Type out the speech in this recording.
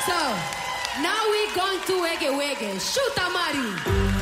So, now we're going to Wege Wege. Shoot, Amari.